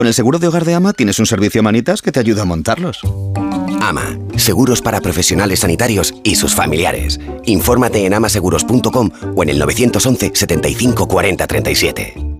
Con el seguro de hogar de AMA tienes un servicio Manitas que te ayuda a montarlos. AMA, seguros para profesionales sanitarios y sus familiares. Infórmate en amaseguros.com o en el 911 75 40 37.